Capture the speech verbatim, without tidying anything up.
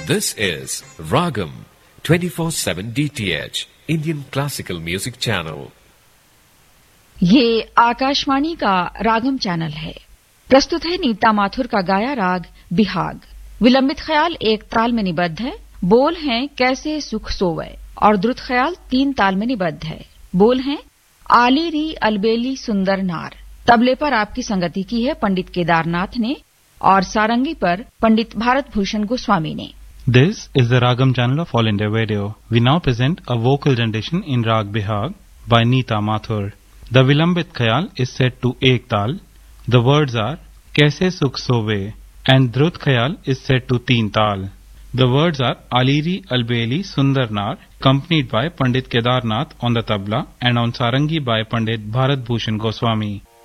This is Ragam twenty-four seven D T H Indian Classical Music Channel. ये आकाशवाणी का रागम channel है। प्रस्तुत है नीता माथुर का गाया राग बिहाग। विलंबित ख्याल एक ताल में निबद्ध है। बोल हैं कैसे सुख सोवे और द्रुत ख्याल तीन ताल में निबद्ध है। बोल हैं आली री अलबेली सुंदर नार। तबले पर आपकी संगति की है पंडित केदारनाथ ने और सारंगी पर पंडित भारत भूषण गोस्वामी ने। This is the Ragam channel of All India Radio. We now present a vocal rendition in Rag Bihag by Neeta Mathur. The Vilambit Khayal is set to Ek Tal. The words are Kaise Sukh Sove and Drut Khayal is set to Teen Tal. The words are Aliri Albeli Sundar Nar, accompanied by Pandit Kedarnath on the tabla and on sarangi by Pandit Bharat Bhushan Goswami.